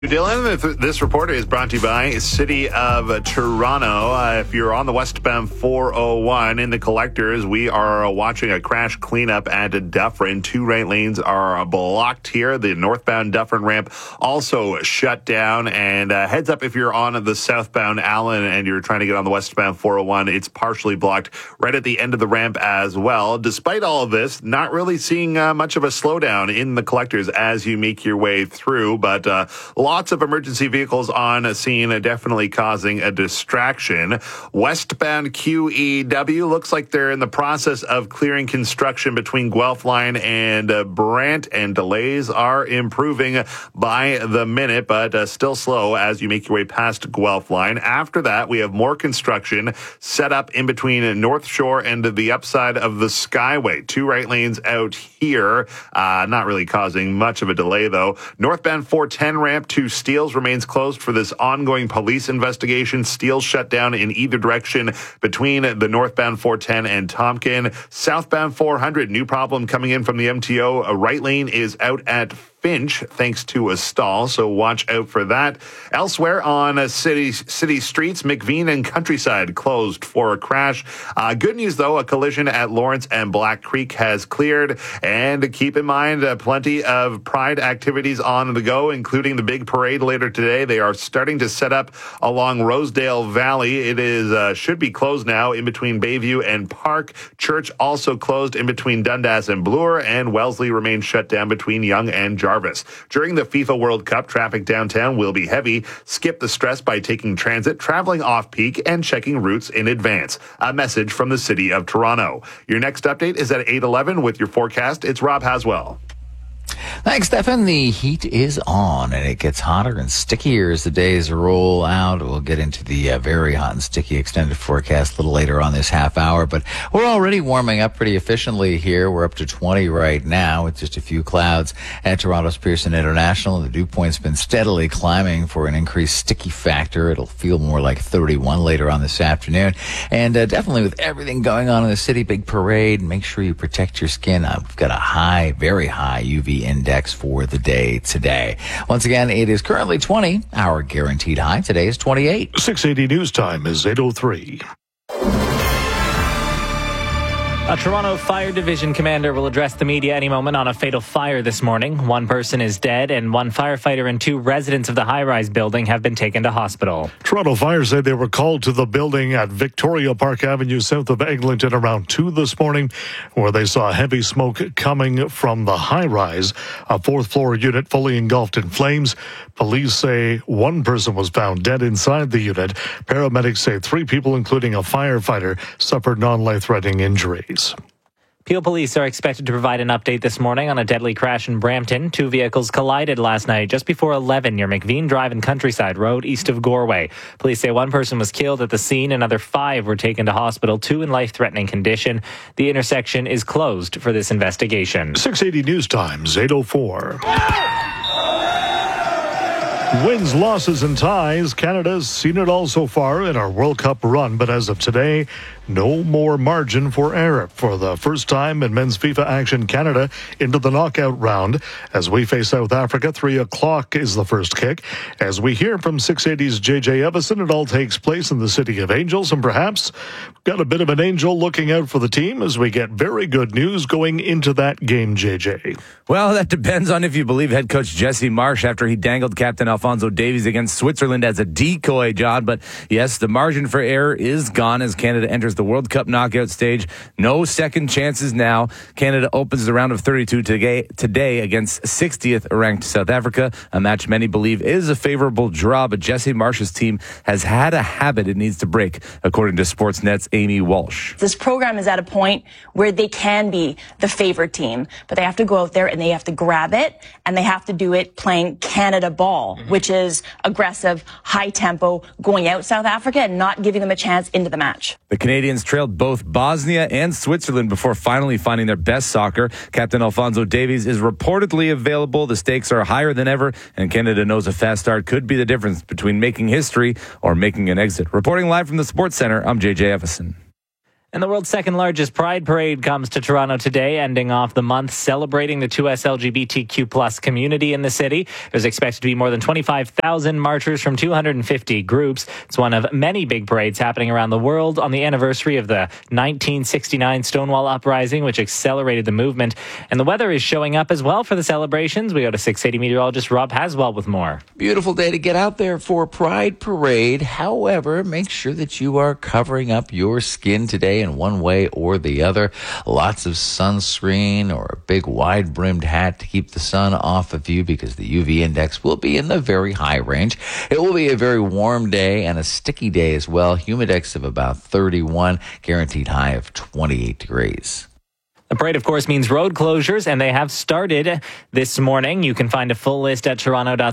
Dylan, this report is brought to you by City of Toronto. If you're on the westbound 401 in the collectors, we are watching a crash cleanup at Dufferin. 2 right lanes are blocked here. The northbound Dufferin ramp also shut down. And heads up, if you're on the southbound Allen and you're trying to get on the westbound 401, it's partially blocked right at the end of the ramp as well. Despite all of this, not really seeing much of a slowdown in the collectors as you make your way through, but lots of emergency vehicles on scene, definitely causing a distraction. Westbound QEW looks like they're in the process of clearing construction between Guelph Line and Brant, and delays are improving by the minute, but still slow as you make your way past Guelph Line. After that, we have more construction set up in between North Shore and the upside of the Skyway. 2 right lanes out here, not really causing much of a delay though. Northbound 410 ramp to Steeles remains closed for this ongoing police investigation. Steeles shut down in either direction between the northbound 410 and Tompkin. Southbound 400, new problem coming in from the MTO. A right lane is out at Finch thanks to a stall, so watch out for that. Elsewhere on city streets, McVean and Countryside closed for a crash. Good news though, a collision at Lawrence and Black Creek has cleared, and keep in mind plenty of Pride activities on the go, including the big parade later today. They are starting to set up along Rosedale Valley. It is should be closed now in between Bayview and Park. Church also closed in between Dundas and Bloor, and Wellesley remains shut down between Yonge and Jarvis. During the FIFA World Cup, traffic downtown will be heavy. Skip the stress by taking transit, traveling off-peak, and checking routes in advance. A message from the City of Toronto. Your next update is at 8:11 with your forecast. It's Rob Haswell. Thanks, Stefan. The heat is on, and it gets hotter and stickier as the days roll out. We'll get into the very hot and sticky extended forecast a little later on this half hour, but we're already warming up pretty efficiently here. We're up to 20 right now with just a few clouds at Toronto's Pearson International. The dew point's been steadily climbing for an increased sticky factor. It'll feel more like 31 later on this afternoon. And definitely with everything going on in the city, big parade, make sure you protect your skin. We've got a high, very high UV index for the day today. Once again, it is currently 20. Our guaranteed high today is 28. 680 news time is 8:03. A Toronto Fire Division commander will address the media any moment on a fatal fire this morning. 1 person is dead, and 1 firefighter and 2 residents of the high-rise building have been taken to hospital. Toronto Fire said they were called to the building at Victoria Park Avenue south of Eglinton around 2 this morning, where they saw heavy smoke coming from the high-rise. A 4th-floor unit fully engulfed in flames. Police say 1 person was found dead inside the unit. Paramedics say 3 people, including a firefighter, suffered non-life-threatening injuries. Peel Police are expected to provide an update this morning on a deadly crash in Brampton. 2 vehicles collided last night just before 11 near McVean Drive and Countryside Road east of Goreway. Police say 1 person was killed at the scene. Another 5 were taken to hospital, 2 in life-threatening condition. The intersection is closed for this investigation. 680 news times, 8:04. Wins, losses, and ties. Canada's seen it all so far in our World Cup run, but as of today, no more margin for error. For the first time in men's FIFA action, Canada into the knockout round. As we face South Africa, 3 o'clock is the first kick. As we hear from 680's JJ Evison, it all takes place in the City of Angels, and perhaps we've got a bit of an angel looking out for the team as we get very good news going into that game, JJ. Well, that depends on if you believe head coach Jesse Marsh after he dangled Captain Alphonso Davies against Switzerland as a decoy, John. But yes, the margin for error is gone as Canada enters the World Cup knockout stage. No second chances now. Canada opens the round of 32 today against 60th ranked South Africa, a match many believe is a favorable draw, but Jesse Marsh's team has had a habit it needs to break, according to Sportsnet's Amy Walsh. This program is at a point where they can be the favorite team, but they have to go out there and they have to grab it, and they have to do it playing Canada ball, which is aggressive, high tempo, going out South Africa and not giving them a chance into the match. The Canadians trailed both Bosnia and Switzerland before finally finding their best soccer. Captain Alphonso Davies is reportedly available. The stakes are higher than ever, and Canada knows a fast start could be the difference between making history or making an exit. Reporting live from the Sports Center, I'm JJ Evison. And the world's second largest Pride Parade comes to Toronto today, ending off the month celebrating the 2S LGBTQ plus community in the city. There's expected to be more than 25,000 marchers from 250 groups. It's one of many big parades happening around the world on the anniversary of the 1969 Stonewall Uprising, which accelerated the movement. And the weather is showing up as well for the celebrations. We go to 680 meteorologist Rob Haswell with more. Beautiful day to get out there for Pride Parade. However, make sure that you are covering up your skin today in one way or the other. Lots of sunscreen or a big wide-brimmed hat to keep the sun off of you because the UV index will be in the very high range. It will be a very warm day and a sticky day as well. Humidex of about 31, guaranteed high of 28 degrees. The parade, of course, means road closures, and they have started this morning. You can find a full list at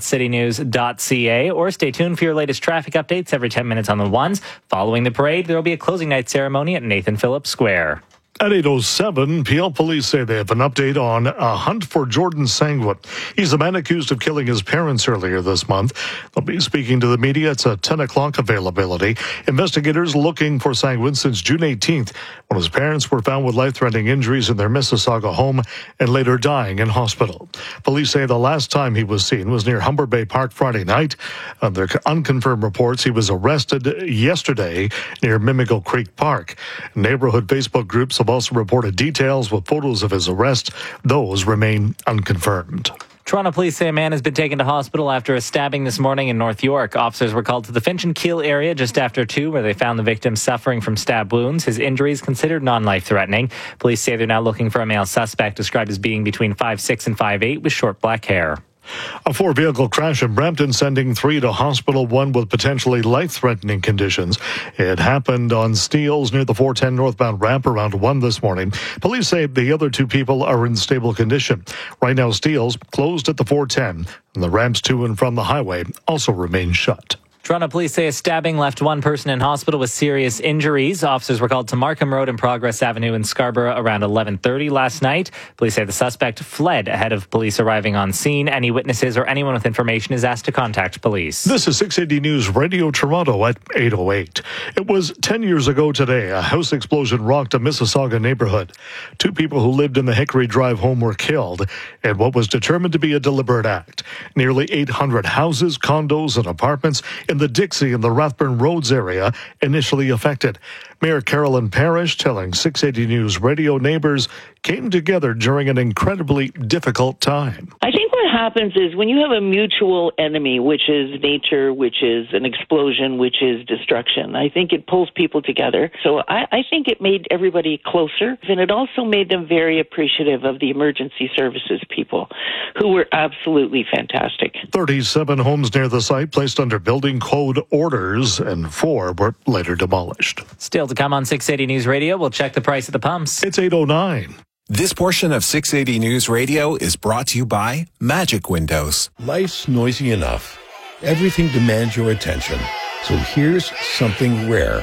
toronto.citynews.ca, or stay tuned for your latest traffic updates every 10 minutes on the ones. Following the parade, there will be a closing night ceremony at Nathan Phillips Square. At 8:07, Peel police say they have an update on a hunt for Jordan Sangwood. He's the man accused of killing his parents earlier this month. They'll be speaking to the media. It's a 10 o'clock availability. Investigators looking for Sangwood since June 18th, when his parents were found with life-threatening injuries in their Mississauga home and later dying in hospital. Police say the last time he was seen was near Humber Bay Park Friday night. Under unconfirmed reports, he was arrested yesterday near Mimico Creek Park. Neighborhood Facebook groups have also reported details with photos of his arrest. Those remain unconfirmed. Toronto police say a man has been taken to hospital after a stabbing this morning in North York. Officers were called to the Finch and Keel area just after 2, where they found the victim suffering from stab wounds. His injuries considered non-life-threatening. Police say they're now looking for a male suspect described as being between 5'6" and 5'8" with short black hair. A 4-vehicle crash in Brampton sending 3 to hospital, 1 with potentially life-threatening conditions. It happened on Steeles near the 410 northbound ramp around 1 this morning. Police say the other 2 people are in stable condition. Right now, Steeles closed at the 410, and the ramps to and from the highway also remain shut. Toronto police say a stabbing left 1 person in hospital with serious injuries. Officers were called to Markham Road and Progress Avenue in Scarborough around 11:30 last night. Police say the suspect fled ahead of police arriving on scene. Any witnesses or anyone with information is asked to contact police. This is 680 News Radio Toronto at 8:08. It was 10 years ago today. A house explosion rocked a Mississauga neighborhood. 2 people who lived in the Hickory Drive home were killed in what was determined to be a deliberate act. Nearly 800 houses, condos, and apartments in the Dixie and the Rathburn Roads area initially affected. Mayor Carolyn Parrish telling 680 News Radio neighbors came together during an incredibly difficult time. I think what happens is when you have a mutual enemy, which is nature, which is an explosion, which is destruction, I think it pulls people together. So I think it made everybody closer, and it also made them very appreciative of the emergency services people, who were absolutely fantastic. 37 homes near the site placed under building code orders, and 4 were later demolished. Still to come on 680 News Radio, we'll check the price at the pumps. It's 8:09. This portion of 680 News Radio is brought to you by Magic Windows. Life's noisy enough. Everything demands your attention. So here's something rare.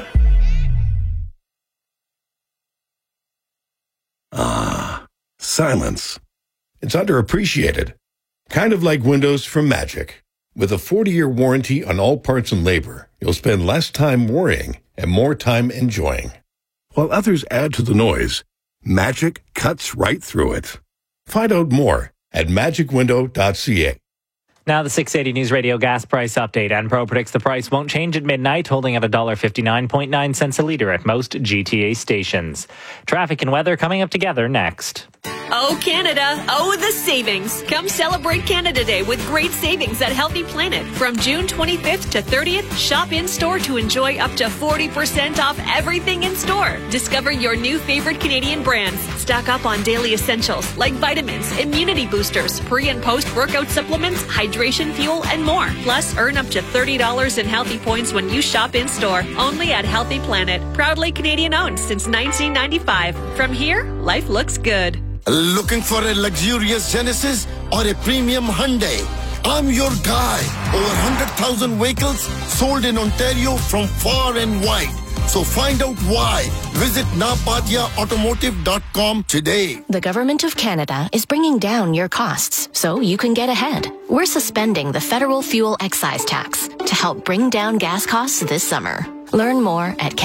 Silence. It's underappreciated. Kind of like windows from Magic. With a 40-year warranty on all parts and labor, you'll spend less time worrying and more time enjoying. While others add to the noise, Magic cuts right through it. Find out more at magicwindow.ca. Now the 680 News Radio gas price update. Enpro predicts the price won't change at midnight, holding at $1.59.9 a litre at most GTA stations. Traffic and weather coming up together next. Oh, Canada. Oh, the savings. Come celebrate Canada Day with great savings at Healthy Planet. From June 25th to 30th, shop in-store to enjoy up to 40% off everything in store. Discover your new favorite Canadian brands. Stock up on daily essentials like vitamins, immunity boosters, pre- and post-workout supplements, hydration fuel, and more. Plus, earn up to $30 in healthy points when you shop in-store. Only at Healthy Planet. Proudly Canadian-owned since 1995. From here, life looks good. Looking for a luxurious Genesis or a premium Hyundai? I'm your guy. Over 100,000 vehicles sold in Ontario from far and wide. So find out why. Visit napadiaautomotive.com today. The Government of Canada is bringing down your costs so you can get ahead. We're suspending the federal fuel excise tax to help bring down gas costs this summer. Learn more at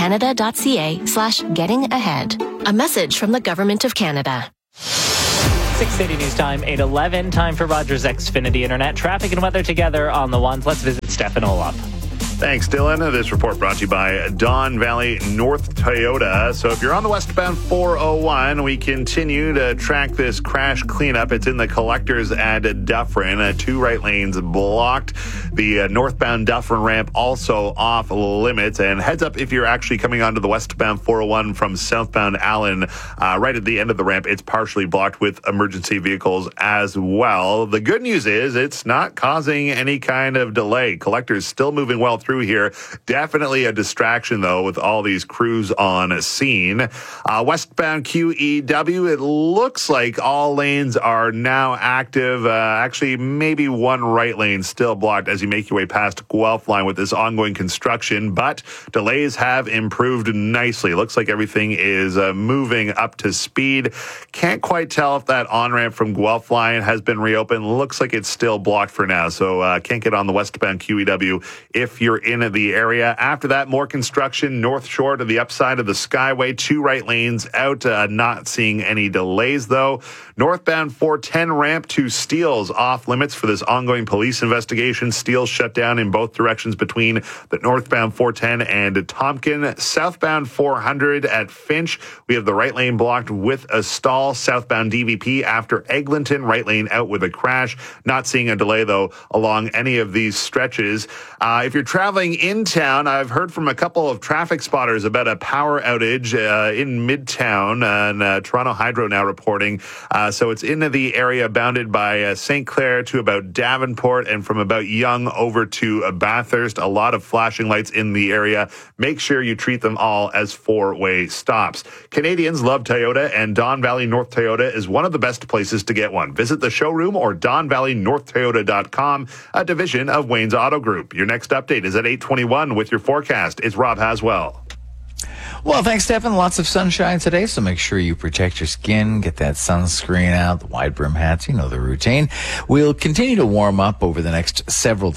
canada.ca/getting-ahead. A message from the Government of Canada. 6:80 news time, 8:11. Time for Rogers Xfinity Internet. Traffic and weather together on the ones. Let's visit Stefan Olop. Thanks, Dylan. This report brought to you by Don Valley North Toyota. So if you're on the westbound 401, we continue to track this crash cleanup. It's in the collectors at Dufferin. 2 right lanes blocked. The northbound Dufferin ramp also off limits. And heads up if you're actually coming onto the westbound 401 from southbound Allen, right at the end of the ramp, it's partially blocked with emergency vehicles as well. The good news is it's not causing any kind of delay. Collectors still moving well through here. Definitely a distraction, though, with all these crews on scene. Westbound QEW, it looks like all lanes are now active. Actually, maybe one right lane still blocked as you make your way past Guelph line with this ongoing construction, but delays have improved nicely. Looks like everything is moving up to speed. Can't quite tell if that on-ramp from Guelph line has been reopened. Looks like it's still blocked for now, so can't get on the westbound QEW if you're in the area. After that, more construction north shore to the upside of the Skyway. 2 right lanes out. Not seeing any delays, though. Northbound 410 ramp to Steeles off limits for this ongoing police investigation. Steeles shut down in both directions between the northbound 410 and Tompkin. Southbound 400 at Finch, we have the right lane blocked with a stall. Southbound DVP after Eglinton, right lane out with a crash. Not seeing a delay, though, along any of these stretches. If you're traveling in town, I've heard from a couple of traffic spotters about a power outage in Midtown, and Toronto Hydro now reporting. So it's in the area bounded by St. Clair to about Davenport, and from about Yonge over to Bathurst. A lot of flashing lights in the area. Make sure you treat them all as 4-way stops. Canadians love Toyota, and Don Valley North Toyota is one of the best places to get one. Visit the showroom or DonValleyNorthToyota.com, a division of Wayne's Auto Group. Your next update is at 8:21 with your forecast. It's Rob Haswell. Well, thanks, Stefan. Lots of sunshine today, so make sure you protect your skin, get that sunscreen out, the wide brim hats, you know the routine. We'll continue to warm up over the next several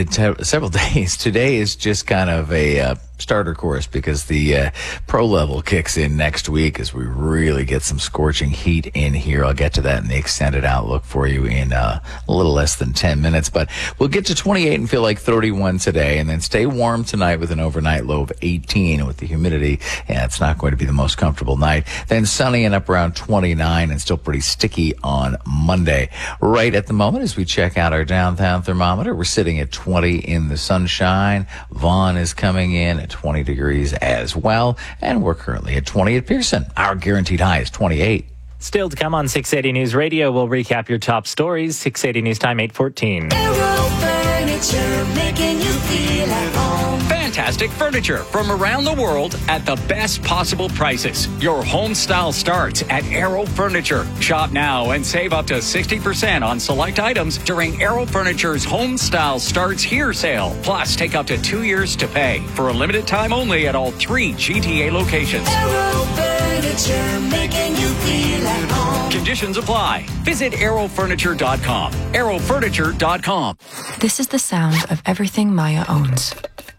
days. Today is just kind of a starter course because the pro level kicks in next week as we really get some scorching heat in here. I'll get to that in the extended outlook for you in a little less than 10 minutes, but we'll get to 28 and feel like 31 today, and then stay warm tonight with an overnight low of 18. With the humidity, yeah, it's not going to be the most comfortable night. Then sunny and up around 29 and still pretty sticky on Monday. Right at the moment, as we check out our downtown thermometer, we're sitting at 20 in the sunshine. Vaughan is coming in at 20 degrees as well, and we're currently at 20 at Pearson. Our guaranteed high is 28. Still to come on 680 News Radio, we'll recap your top stories. 680 News Time, 8:14. Aero Furniture, making you feel at home. Fantastic furniture from around the world at the best possible prices. Your home style starts at Aero Furniture. Shop now and save up to 60% on select items during Aero Furniture's Home Style Starts Here sale. Plus, take up to 2 years to pay for a limited time only at all 3 GTA locations. Aero Furniture, making you feel at home. Conditions apply. Visit aerofurniture.com. aerofurniture.com. This is the sound of everything Maya owns.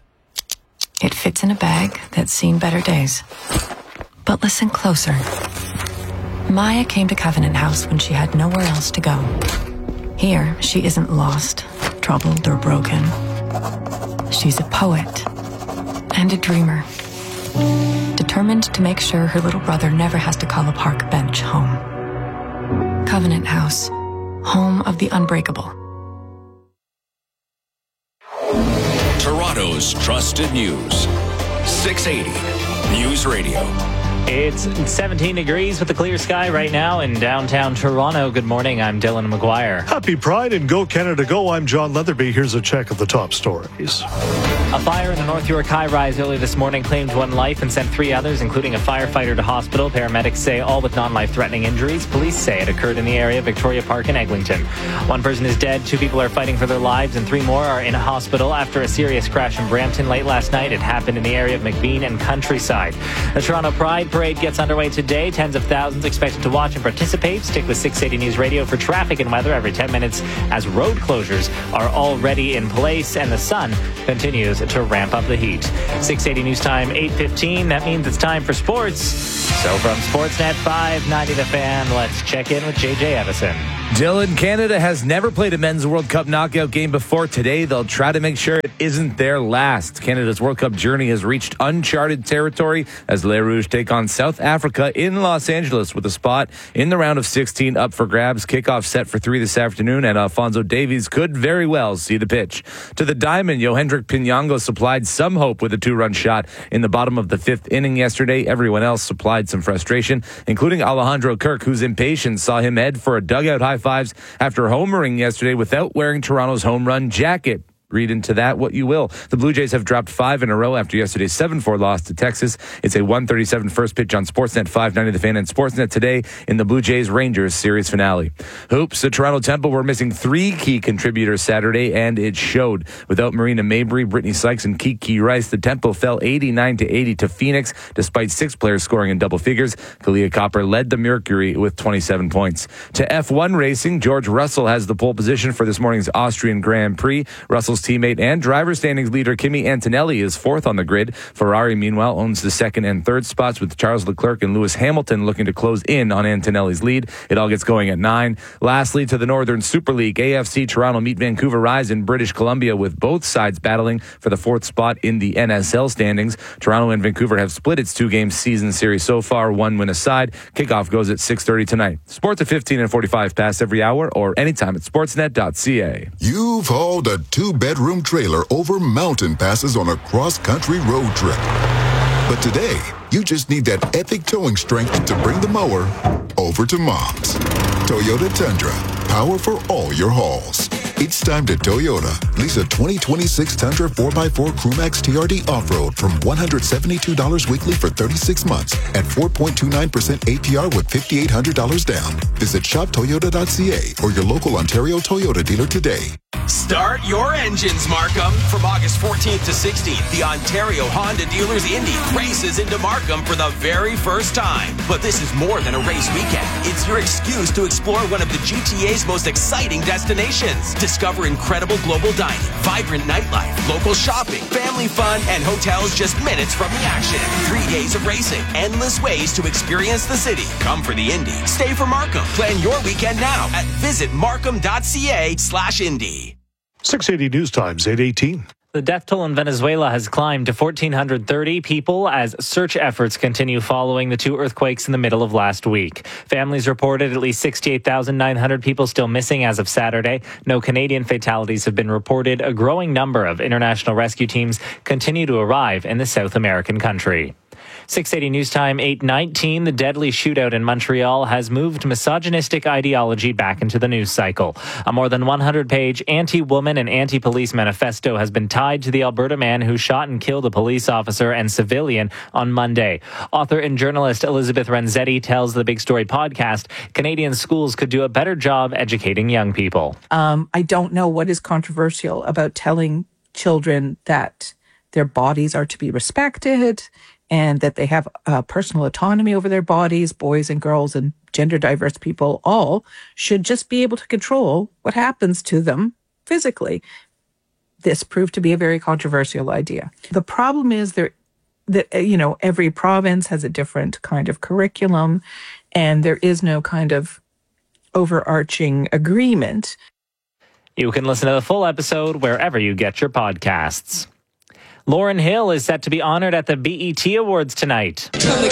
It fits in a bag that's seen better days. But listen closer. Maya came to Covenant House when she had nowhere else to go. Here, she isn't lost, troubled, or broken. She's a poet and a dreamer, determined to make sure her little brother never has to call a park bench home. Covenant House, home of the unbreakable. Toronto's trusted news. 680 News Radio. It's 17 degrees with a clear sky right now in downtown Toronto. Good morning. I'm Dylan McGuire. Happy Pride and Go Canada Go. I'm John Leatherby. Here's a check of the top stories. A fire in the North York high-rise early this morning claimed 1 life and sent 3 others, including a firefighter, to hospital. Paramedics say all with non-life-threatening injuries. Police say it occurred in the area of Victoria Park and Eglinton. 1 person is dead, 2 people are fighting for their lives, and 3 more are in a hospital after a serious crash in Brampton late last night. It happened in the area of McBean and Countryside. The Toronto Pride Parade gets underway today. Tens of thousands expected to watch and participate. Stick with 680 News Radio for traffic and weather every 10 minutes as road closures are already in place and the sun continues to ramp up the heat. 680 News Time, 8:15. That means it's time for sports. So from Sportsnet 590 The Fan, let's check in with JJ Evison. Dylan, Canada has never played a Men's World Cup knockout game before. Today, they'll try to make sure it isn't their last. Canada's World Cup journey has reached uncharted territory as Les Rouges take on South Africa in Los Angeles with a spot in the round of 16 up for grabs. Kickoff set for 3 this afternoon, and Alphonso Davies could very well see the pitch. To the diamond, Yohendrick Pinongo supplied some hope with a 2-run shot in the bottom of the 5th inning yesterday. Everyone else supplied some frustration, including Alejandro Kirk, whose impatience saw him head for a dugout high-fives after homering yesterday without wearing Toronto's home run jacket. Read into that what you will. The Blue Jays have dropped 5 in a row after yesterday's 7-4 loss to Texas. It's a 1:37 first pitch on Sportsnet 590 The Fan and Sportsnet today in the Blue Jays-Rangers series finale. Hoops, the Toronto Temple were missing 3 key contributors Saturday, and it showed. Without Marina Mabry, Brittany Sykes, and Kiki Rice, the Temple fell 89-80 to Phoenix, despite 6 players scoring in double figures. Kalia Copper led the Mercury with 27 points. To F1 racing, George Russell has the pole position for this morning's Austrian Grand Prix. Russell's teammate and driver standings leader Kimi Antonelli is 4th on the grid. Ferrari, meanwhile, owns the 2nd and 3rd spots, with Charles Leclerc and Lewis Hamilton looking to close in on Antonelli's lead. It all gets going at 9. Lastly, to the Northern Super League, AFC Toronto meet Vancouver Rise in British Columbia, with both sides battling for the 4th spot in the NSL standings. Toronto and Vancouver have split its 2-game season series so far, 1 win aside. Kickoff goes at 6:30 tonight. Sports at 15 and 45 past every hour or anytime at sportsnet.ca. You've hauled a 2-bedroom trailer over mountain passes on a cross-country road trip. But today, you just need that epic towing strength to bring the mower over to Mom's. Toyota Tundra, power for all your hauls. It's time to Toyota. Lease a 2026 Tundra 4x4 Crewmax TRD Off-Road from $172 weekly for 36 months at 4.29% APR with $5,800 down. Visit shoptoyota.ca or your local Ontario Toyota dealer today. Start your engines, Markham. From August 14th to 16th, the Ontario Honda Dealers Indy races into Markham for the very first time. But this is more than a race weekend. It's your excuse to explore one of the GTA's most exciting destinations. Discover incredible global dining, vibrant nightlife, local shopping, family fun, and hotels just minutes from the action. 3 days of racing, endless ways to experience the city. Come for the Indy. Stay for Markham. Plan your weekend now at visitmarkham.ca/Indy. 680 News Times, 8:18. The death toll in Venezuela has climbed to 1,430 people as search efforts continue following the 2 earthquakes in the middle of last week. Families reported at least 68,900 people still missing as of Saturday. No Canadian fatalities have been reported. A growing number of international rescue teams continue to arrive in the South American country. 680 News Time, 8:19. The deadly shootout in Montreal has moved misogynistic ideology back into the news cycle. A more than 100-page anti-woman and anti-police manifesto has been tied to the Alberta man who shot and killed a police officer and civilian on Monday. Author and journalist Elizabeth Renzetti tells the Big Story podcast Canadian schools could do a better job educating young people. I don't know what is controversial about telling children that their bodies are to be respected and that they have personal autonomy over their bodies. Boys and girls and gender diverse people all should just be able to control what happens to them physically. This proved to be a very controversial idea. The problem is that every province has a different kind of curriculum, and there is no kind of overarching agreement. You can listen to the full episode wherever you get your podcasts. Lauryn Hill is set to be honored at the BET Awards tonight.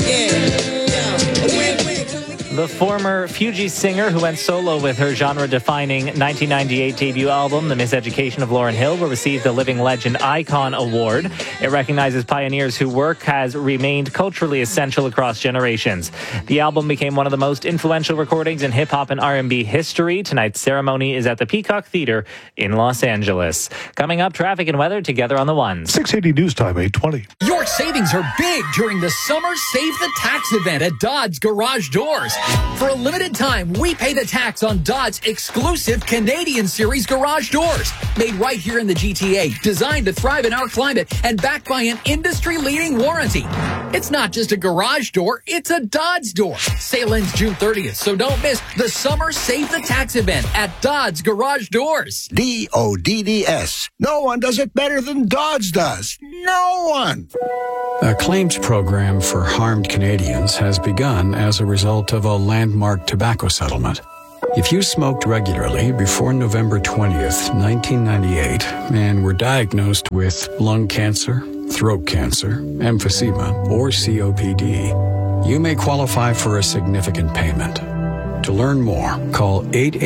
The former Fugees singer who went solo with her genre-defining 1998 debut album, The Miseducation of Lauryn Hill, will receive the Living Legend Icon Award. It recognizes pioneers whose work has remained culturally essential across generations. The album became one of the most influential recordings in hip-hop and R&B history. Tonight's ceremony is at the Peacock Theater in Los Angeles. Coming up, traffic and weather together on the ones. 680 News Time, 8:20. Your savings are big during the Summer Save the Tax event at Dodd's Garage Doors. For a limited time, we pay the tax on Dodge exclusive Canadian Series garage doors. Made right here in the GTA, designed to thrive in our climate, and backed by an industry-leading warranty. It's not just a garage door, it's a Dodge door. Sale ends June 30th, so don't miss the Summer Save the Tax event at Dodge Garage Doors. DODDS. No one does it better than Dodge does. No one. A claims program for harmed Canadians has begun as a result of a landmark tobacco settlement. If you smoked regularly before November 20th, 1998, and were diagnosed with lung cancer, throat cancer, emphysema, or COPD, you may qualify for a significant payment. To learn more, call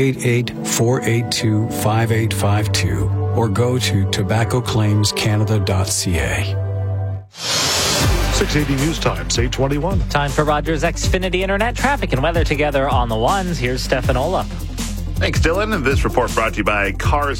888-482-5852 or go to tobaccoclaimscanada.ca. 680 News Times, 8:21. Time for Rogers Xfinity Internet traffic and weather together on the ones. Here's Stefan Olaf. Thanks, Dylan. And this report brought to you by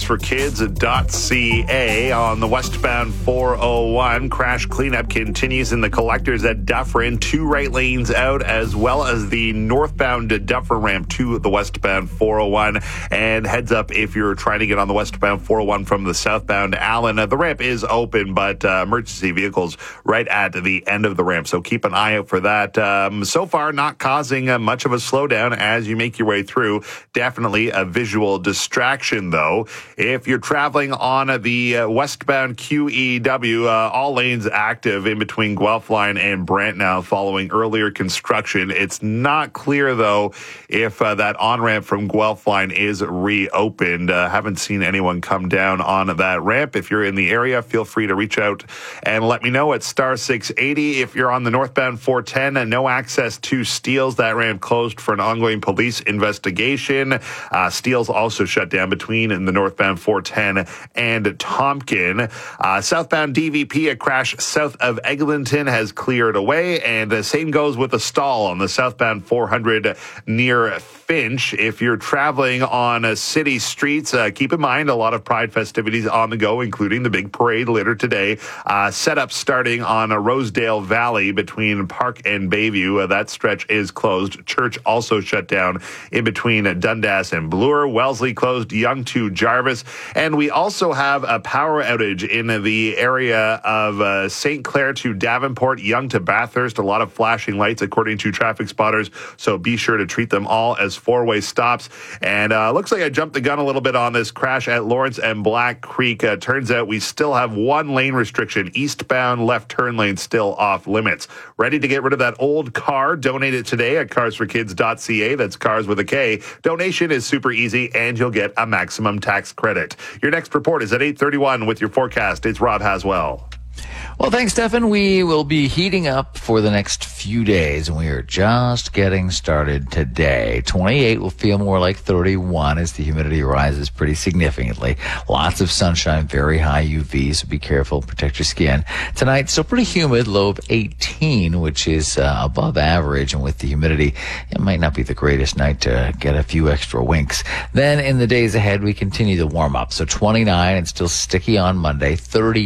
carsforkids.ca. On the westbound 401, crash cleanup continues in the collectors at Dufferin. 2 right lanes out, as well as the northbound Dufferin ramp to the westbound 401. And heads up if you're trying to get on the westbound 401 from the southbound Allen. The ramp is open, but emergency vehicles right at the end of the ramp. So keep an eye out for that. So far, not causing much of a slowdown as you make your way through. Definitely a visual distraction, though. If you're traveling on the westbound QEW, all lanes active in between Guelph Line and Brant now following earlier construction. It's not clear, though, if that on-ramp from Guelph Line is reopened. Haven't seen anyone come down on that ramp. If you're in the area, feel free to reach out and let me know at star 680. If you're on the northbound 410, no access to Steeles. That ramp closed for an ongoing police investigation. Steeles also shut down between the northbound 410 and Tompkin. Southbound DVP, a crash south of Eglinton has cleared away, and the same goes with a stall on the southbound 400 near Finch. If you're traveling on city streets, keep in mind a lot of Pride festivities on the go, including the big parade later today. Setup starting on Rosedale Valley between Park and Bayview. That stretch is closed. Church also shut down in between Dundas and Bloor. Wellesley closed Yonge to Jarvis. And we also have a power outage in the area of St. Clair to Davenport, Yonge to Bathurst. A lot of flashing lights according to traffic spotters, so be sure to treat them all as 4-way stops. And looks like I jumped the gun a little bit on this crash at Lawrence and Black Creek. Turns out we still have 1 lane restriction. Eastbound left turn lane still off limits. Ready to get rid of that old car? Donate it today at carsforkids.ca. That's cars with a K. Donation is super easy, and you'll get a maximum tax credit. Your next report is at 8:31 with your forecast. It's Rob Haswell. Well, thanks, Stefan. We will be heating up for the next few days, and we are just getting started today. 28 will feel more like 31 as the humidity rises pretty significantly. Lots of sunshine, very high UV, so be careful, protect your skin. Tonight, still pretty humid, low of 18, which is above average, and with the humidity, it might not be the greatest night to get a few extra winks. Then in the days ahead, we continue to warm up. So 29 and still sticky on Monday,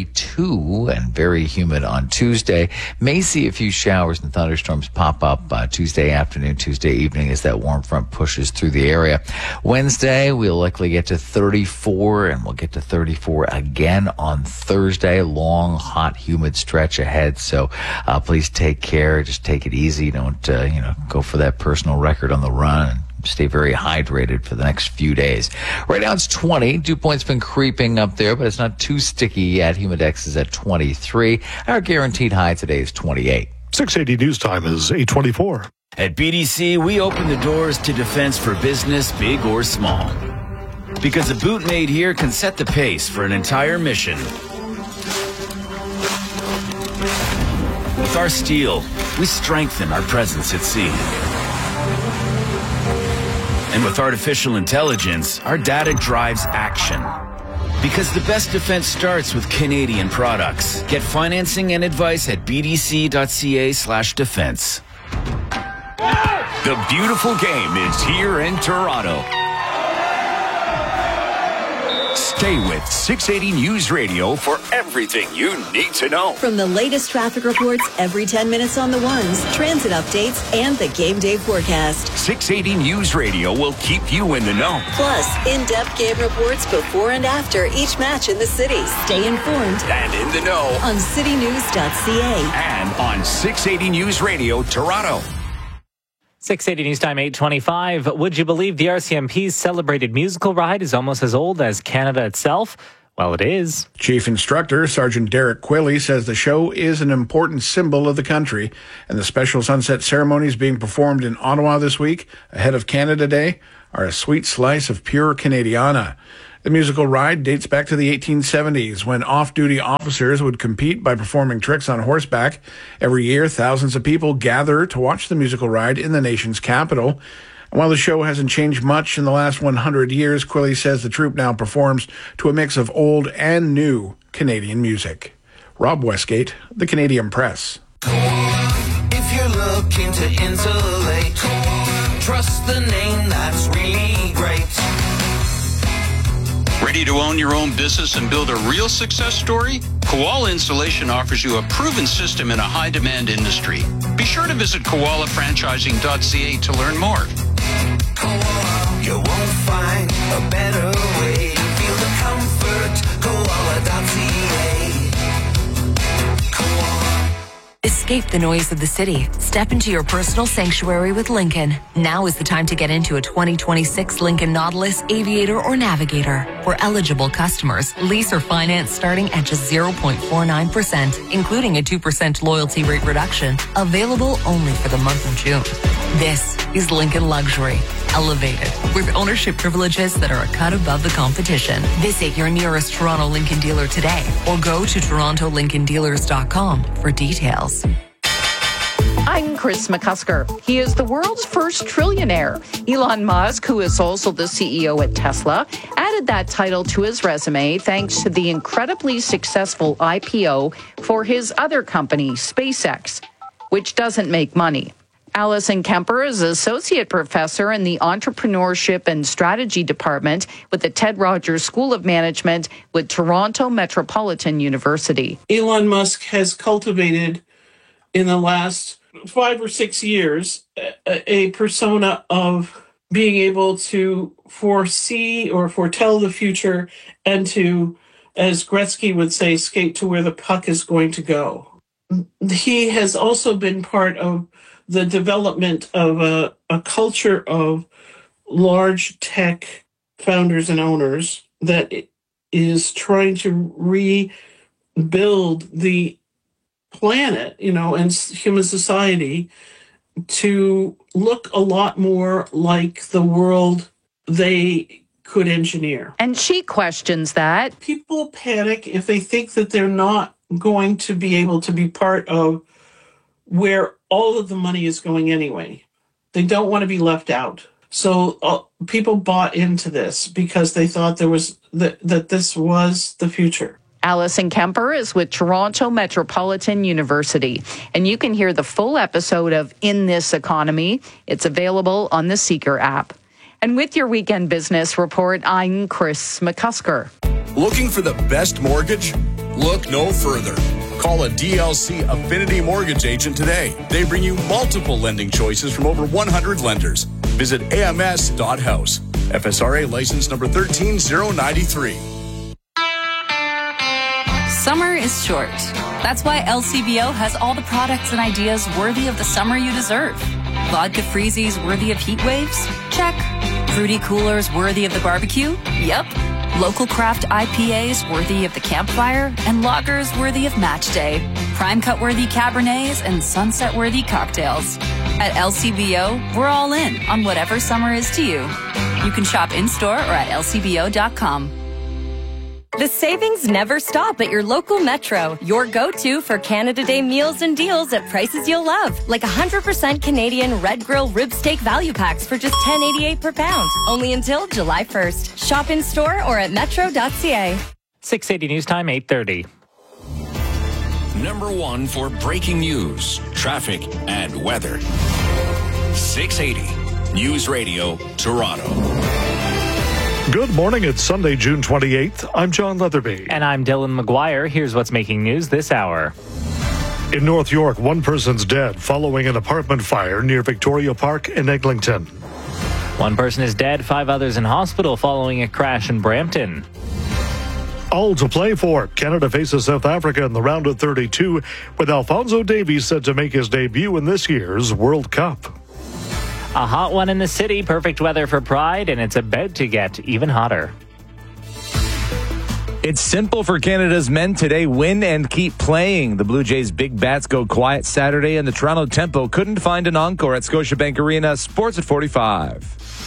32 and very humid on Tuesday. May see a few showers and thunderstorms pop up Tuesday afternoon, Tuesday evening as that warm front pushes through the area. Wednesday, we'll likely get to 34, and we'll get to 34 again on Thursday. Long, hot, humid stretch ahead. So please take care. Just take it easy. Don't go for that personal record on the run. Stay very hydrated for the next few days. Right now it's 20. Dew point's been creeping up there, but it's not too sticky yet. Humidex is at 23. Our guaranteed high today is 28. 680 News Time is 8:24. At BDC, we open the doors to defense for business, big or small. Because a boot made here can set the pace for an entire mission. With our steel, we strengthen our presence at sea. And with artificial intelligence, our data drives action. Because the best defense starts with Canadian products. Get financing and advice at bdc.ca/defense. The beautiful game is here in Toronto. Stay with 680 News Radio for everything you need to know. From the latest traffic reports every 10 minutes on the ones, transit updates, and the game day forecast. 680 News Radio will keep you in the know. Plus, in-depth game reports before and after each match in the city. Stay informed and in the know on citynews.ca and on 680 News Radio Toronto. 680 News Time 8:25. Would you believe the RCMP's celebrated musical ride is almost as old as Canada itself? Well, it is. Chief Instructor Sergeant Derek Quilley says the show is an important symbol of the country, and the special sunset ceremonies being performed in Ottawa this week, ahead of Canada Day, are a sweet slice of pure Canadiana. The musical ride dates back to the 1870s, when off-duty officers would compete by performing tricks on horseback. Every year, thousands of people gather to watch the musical ride in the nation's capital. And while the show hasn't changed much in the last 100 years, Quilley says the troupe now performs to a mix of old and new Canadian music. Rob Westgate, The Canadian Press. If you're looking to insulate, trust the name that's really great. Ready to own your own business and build a real success story? Koala Installation offers you a proven system in a high-demand industry. Be sure to visit koalafranchising.ca to learn more. Koala, you won't find a better way to feel the comfort. Koala.ca. Escape the noise of the city. Step into your personal sanctuary with Lincoln. Now is the time to get into a 2026 Lincoln Nautilus, Aviator, or Navigator. For eligible customers, lease or finance starting at just 0.49%, including a 2% loyalty rate reduction. Available only for the month of June. This is Lincoln Luxury. Elevated, with ownership privileges that are a cut above the competition. Visit your nearest Toronto Lincoln dealer today or go to torontolincolndealers.com for details. I'm Chris McCusker. He is the world's first trillionaire. Elon Musk, who is also the CEO at Tesla, added that title to his resume thanks to the incredibly successful IPO for his other company, SpaceX, which doesn't make money. Alison Kemper is Associate Professor in the Entrepreneurship and Strategy Department with the Ted Rogers School of Management with Toronto Metropolitan University. Elon Musk has cultivated in the last 5 or 6 years a persona of being able to foresee or foretell the future and to, as Gretzky would say, skate to where the puck is going to go. He has also been part of the development of a culture of large tech founders and owners that is trying to rebuild the planet, and human society to look a lot more like the world they could engineer. And she questions that. People panic if they think that they're not going to be able to be part of where all of the money is going anyway. They don't want to be left out. So people bought into this because they thought there was that this was the future. Alison Kemper is with Toronto Metropolitan University, and you can hear the full episode of In This Economy. It's available on the Seeker app. And with your Weekend Business Report, I'm Chris McCusker. Looking for the best mortgage? Look no further. Call a DLC Affinity Mortgage agent today. They bring you multiple lending choices from over 100 lenders. Visit ams.house. FSRA license number 13093. Summer is short. That's why LCBO has all the products and ideas worthy of the summer you deserve. Vodka freezies worthy of heat waves? Check. Fruity coolers worthy of the barbecue? Yep. Local craft IPAs worthy of the campfire, and lagers worthy of match day. Prime cut worthy Cabernets and sunset worthy cocktails. At LCBO, we're all in on whatever summer is to you. You can shop in-store or at lcbo.com. The savings never stop at your local Metro. Your go-to for Canada Day meals and deals at prices you'll love. Like 100% Canadian Red Grill rib steak value packs for just $10.88 per pound. Only until July 1st. Shop in store or at metro.ca. 680 News Time, 8:30. Number 1 for breaking news, traffic, and weather. 680 News Radio, Toronto. Good morning. It's Sunday, June 28th. I'm John Leatherby. And I'm Dylan McGuire. Here's what's making news this hour. In North York, one person's dead following an apartment fire near Victoria Park in Eglinton. One person is dead, 5 others in hospital following a crash in Brampton. All to play for. Canada faces South Africa in the round of 32, with Alphonso Davies set to make his debut in this year's World Cup. A hot one in the city, perfect weather for Pride, and it's about to get even hotter. It's simple for Canada's men today. Win and keep playing. The Blue Jays' big bats go quiet Saturday, and the Toronto Tempo couldn't find an encore at Scotiabank Arena. Sports at 45.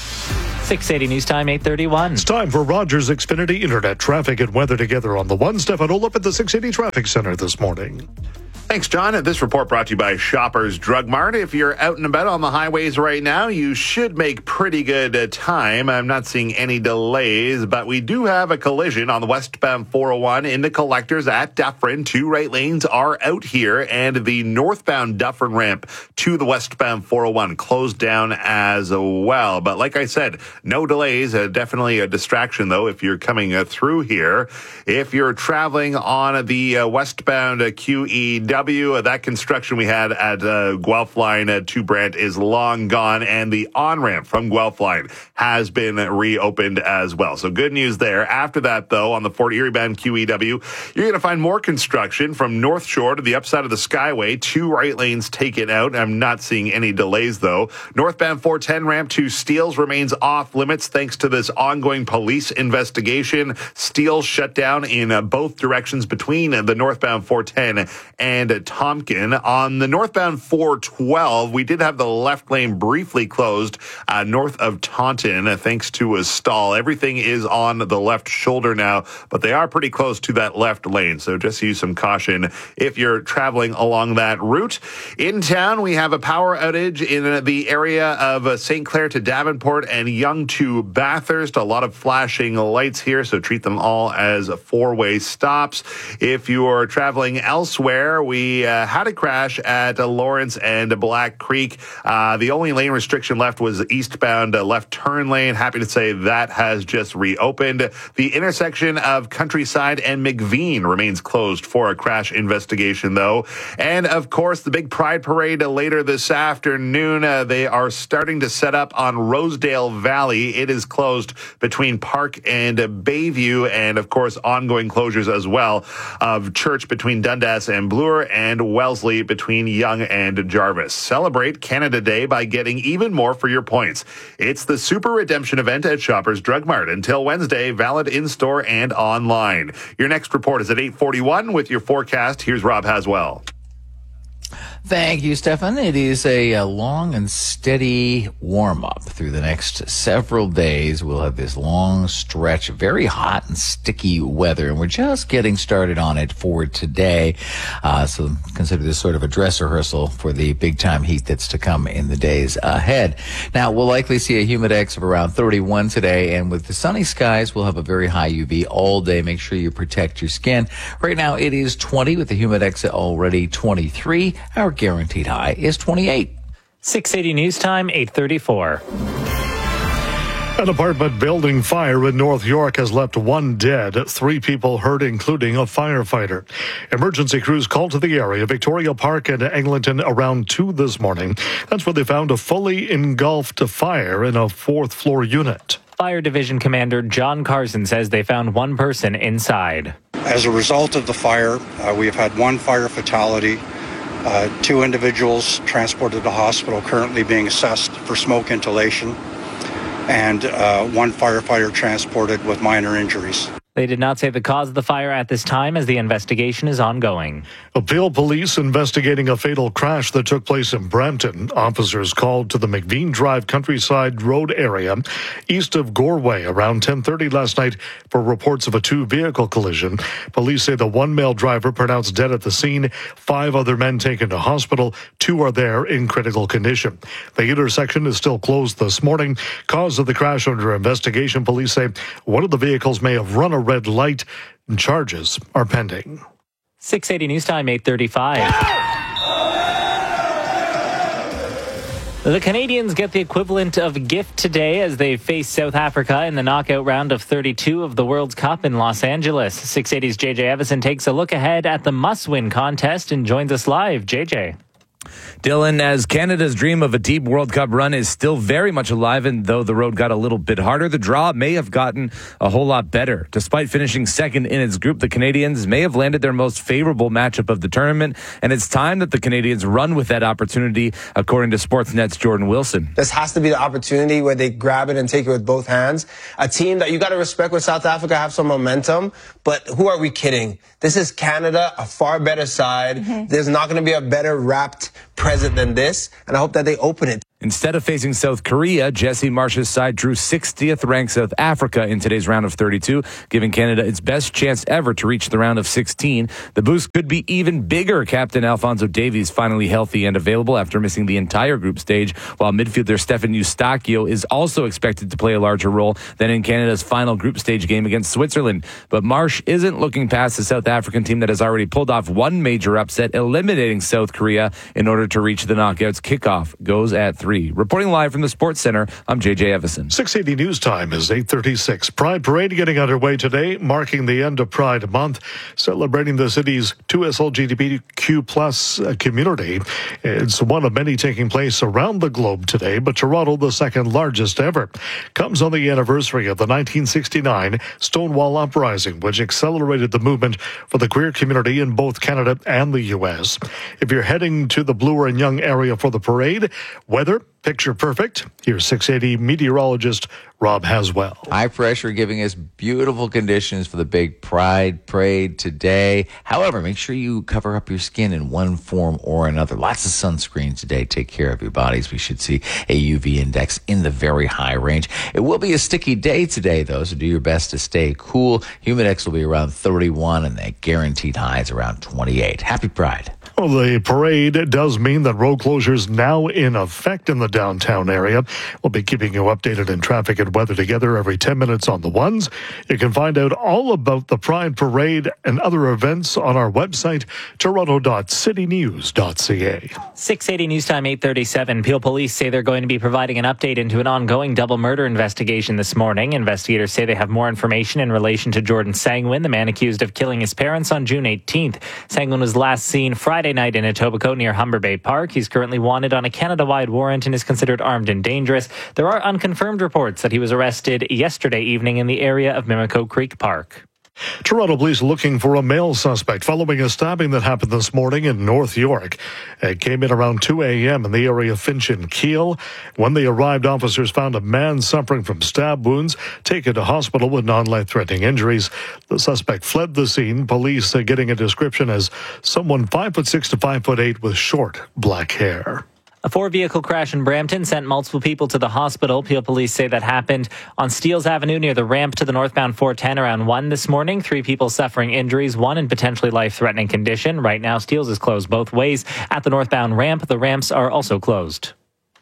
680 News Time, 8:31. It's time for Rogers Xfinity Internet traffic and weather together on the one. Stefan Olip at the 680 Traffic Center this morning. Thanks, John. This report brought to you by Shoppers Drug Mart. If you're out and about on the highways right now, you should make pretty good time. I'm not seeing any delays, but we do have a collision on the westbound 401 in the collectors at Dufferin. 2 right lanes are out here, and the northbound Dufferin ramp to the westbound 401 closed down as well. But like I said, no delays. Definitely a distraction, though, if you're coming through here. If you're traveling on the westbound QEW, that construction we had at Guelph Line to Brant is long gone, and the on-ramp from Guelph Line has been reopened as well. So good news there. After that, though, on the Fort Erie bound QEW, you're going to find more construction from North Shore to the upside of the Skyway. 2 right lanes taken out. I'm not seeing any delays, though. Northbound 410 ramp to Steeles remains off limits thanks to this ongoing police investigation. Steeles shut down in both directions between the northbound 410 and Tompkin. On the northbound 412, we did have the left lane briefly closed north of Taunton thanks to a stall. Everything is on the left shoulder now, but they are pretty close to that left lane, so just use some caution if you're traveling along that route. In town, we have a power outage in the area of St. Clair to Davenport and Yonge to Bathurst. A lot of flashing lights here, so treat them all as 4-way stops. If you are traveling elsewhere, we had a crash at Lawrence and Black Creek. The only lane restriction left was eastbound left turn lane. Happy to say that has just reopened. The intersection of Countryside and McVean remains closed for a crash investigation, though. And, of course, the big Pride Parade later this afternoon. They are starting to set up on Rosedale Valley. It is closed between Park and Bayview, and, of course, ongoing closures as well of Church between Dundas and Bloor, and Wellesley between Yonge and Jarvis. Celebrate Canada Day by getting even more for your points. It's the Super Redemption event at Shoppers Drug Mart until Wednesday, valid in-store and online. Your next report is at 8:41 with your forecast. Here's Rob Haswell. Thank you, Stefan. It is a long and steady warm-up through the next several days. We'll have this long stretch of very hot and sticky weather, and we're just getting started on it for today. So consider this sort of a dress rehearsal for the big-time heat that's to come in the days ahead. Now, we'll likely see a humidex of around 31 today, and with the sunny skies, we'll have a very high UV all day. Make sure you protect your skin. Right now, it is 20 with the humidex already 23. Our guaranteed high is 28. 680 News Time, 8:34. An apartment building fire in North York has left 1 dead, 3 people hurt, including a firefighter. Emergency crews called to the area, Victoria Park and Eglinton, around 2 this morning. That's where they found a fully engulfed fire in a 4th-floor unit. Fire Division Commander John Carson says they found 1 person inside. As a result of the fire, we have had 1 fire fatality. 2 individuals transported to the hospital currently being assessed for smoke inhalation, and 1 firefighter transported with minor injuries. They did not say the cause of the fire at this time as the investigation is ongoing. Peel Police investigating a fatal crash that took place in Brampton. Officers called to the McVean Drive Countryside Road area east of Goreway around 10:30 last night for reports of a 2-vehicle collision. Police say the 1 male driver pronounced dead at the scene, 5 other men taken to hospital. 2 are there in critical condition. The intersection is still closed this morning. Cause of the crash under investigation. Police say one of the vehicles may have run a red light, and charges are pending. 680 News Time, 8:35. The Canadians get the equivalent of a gift today as they face South Africa in the knockout round of 32 of the World Cup in Los Angeles. 680's JJ Evison takes a look ahead at the must-win contest and joins us live. JJ. Dylan, as Canada's dream of a deep World Cup run is still very much alive, and though the road got a little bit harder, the draw may have gotten a whole lot better. Despite finishing second in its group, the Canadians may have landed their most favorable matchup of the tournament, and it's time that the Canadians run with that opportunity, according to Sportsnet's Jordan Wilson. This has to be the opportunity where they grab it and take it with both hands. A team that you got to respect with South Africa have some momentum, but who are we kidding? This is Canada, a far better side. There's not going to be a better wrapped present than this, and I hope that they open it. Instead of facing South Korea, Jesse Marsh's side drew 60th ranked South Africa in today's round of 32, giving Canada its best chance ever to reach the round of 16. The boost could be even bigger. Captain Alphonso Davies finally healthy and available after missing the entire group stage, while midfielder Stefan Eustáquio is also expected to play a larger role than in Canada's final group stage game against Switzerland. But Marsh isn't looking past the South African team that has already pulled off one major upset, eliminating South Korea in order to reach the knockouts. Kickoff goes at 3. Reporting live from the Sports Center, I'm JJ Evison. 680 news time is 8:36. Pride Parade getting underway today, marking the end of Pride Month, celebrating the city's 2SL LGBTQ plus community. It's one of many taking place around the globe today, but Toronto, the second largest ever, comes on the anniversary of the 1969 Stonewall Uprising, which accelerated the movement for the queer community in both Canada and the U.S. If you're heading to the Bloor and Yonge area for the parade, weather picture perfect. Here's 680 meteorologist Rob Haswell. High pressure giving us beautiful conditions for the big Pride Parade today. However, make sure you cover up your skin in one form or another. Lots of sunscreen today. Take care of your bodies. We should see a UV index in the very high range. It will be a sticky day today, though, so do your best to stay cool. Humidex will be around 31, and the guaranteed high is around 28. Happy Pride. Well, the parade does mean that road closures now in effect in the downtown area. We'll be keeping you updated in traffic and weather together every 10 minutes on the ones. You can find out all about the Pride Parade and other events on our website, toronto.citynews.ca. 680 News Time, 8:37. Peel Police say they're going to be providing an update into an ongoing double murder investigation this morning. Investigators say they have more information in relation to Jordan Sangwin, the man accused of killing his parents on June 18th. Sangwin was last seen Friday night in Etobicoke near Humber Bay Park. He's currently wanted on a Canada-wide warrant and is considered armed and dangerous. There are unconfirmed reports that he was arrested yesterday evening in the area of Mimico Creek Park. Toronto police looking for a male suspect following a stabbing that happened this morning in North York. It came in around 2 a.m. in the area of Finch and Keele. When they arrived, officers found a man suffering from stab wounds, taken to hospital with non-life-threatening injuries. The suspect fled the scene, police getting a description as someone 5'6" to 5'8" with short black hair. A 4-vehicle crash in Brampton sent multiple people to the hospital. Peel Police say that happened on Steeles Avenue near the ramp to the northbound 410 around 1 this morning. 3 people suffering injuries, 1 in potentially life-threatening condition. Right now, Steeles is closed both ways. At the northbound ramp, the ramps are also closed.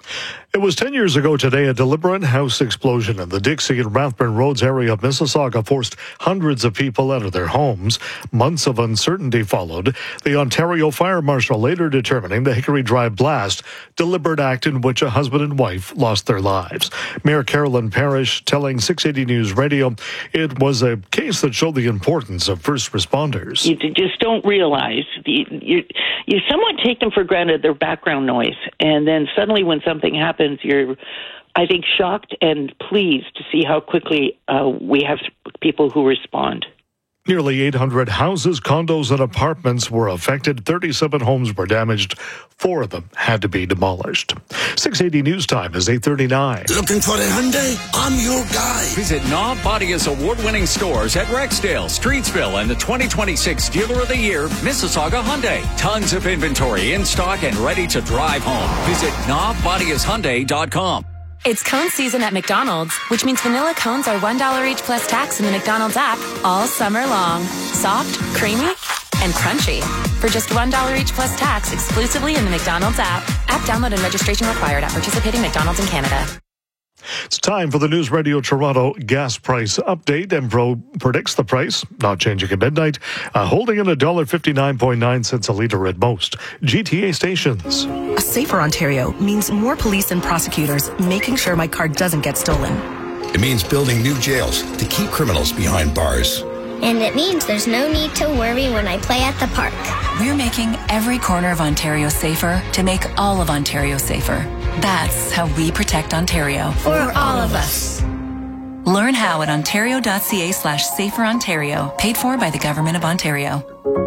It was 10 years ago today, a deliberate house explosion in the Dixie and Rathburn Roads area of Mississauga forced hundreds of people out of their homes. Months of uncertainty followed. The Ontario Fire Marshal later determining the Hickory Drive blast, deliberate act in which a husband and wife lost their lives. Mayor Carolyn Parrish telling 680 News Radio it was a case that showed the importance of first responders. You just don't realize, you somewhat take them for granted, their background noise, and then suddenly when something happens, you're, I think, shocked and pleased to see how quickly we have people who respond. Nearly 800 houses, condos, and apartments were affected. 37 homes were damaged. 4 of them had to be demolished. 680 News Time is 8:39. Looking for a Hyundai? I'm your guy. Visit Knob Bodia's award-winning stores at Rexdale, Streetsville, and the 2026 Dealer of the Year, Mississauga Hyundai. Tons of inventory in stock and ready to drive home. Visit knobbodiashyundai.com. It's cone season at McDonald's, which means vanilla cones are $1 each plus tax in the McDonald's app all summer long. Soft, creamy, and crunchy. For just $1 each plus tax exclusively in the McDonald's app. App download and registration required at participating McDonald's in Canada. It's time for the News Radio Toronto gas price update. Enpro predicts the price not changing at midnight, holding at $1.59.9 a litre at most GTA stations. A safer Ontario means more police and prosecutors making sure my car doesn't get stolen. It means building new jails to keep criminals behind bars. And it means there's no need to worry when I play at the park. We're making every corner of Ontario safer to make all of Ontario safer. That's how we protect Ontario. For all of us. Learn how at ontario.ca/saferontario. Paid for by the Government of Ontario.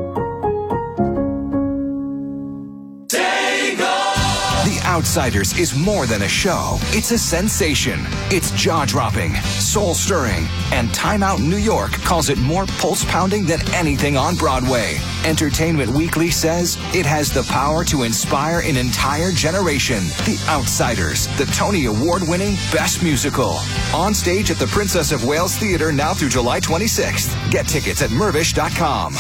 The Outsiders is more than a show. It's a sensation. It's jaw-dropping, soul-stirring, and Time Out New York calls it more pulse-pounding than anything on Broadway. Entertainment Weekly says it has the power to inspire an entire generation. The Outsiders, the Tony Award-winning Best Musical. On stage at the Princess of Wales Theatre now through July 26th. Get tickets at Mirvish.com.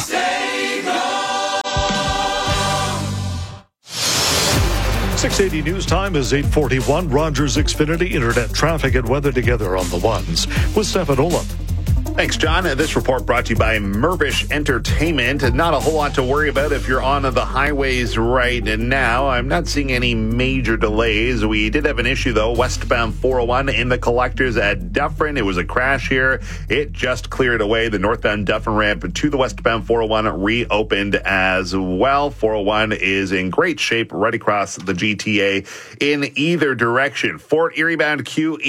680 News Time is 8:41. Rogers Xfinity Internet traffic and weather together on the ones with Stefan Olaf. Thanks, John. This report brought to you by Mirvish Entertainment. Not a whole lot to worry about if you're on the highways right now. I'm not seeing any major delays. We did have an issue, though, westbound 401 in the collectors at Dufferin. It was a crash here. It just cleared away. The northbound Dufferin ramp to the westbound 401 reopened as well. 401 is in great shape right across the GTA in either direction. Fort Erie bound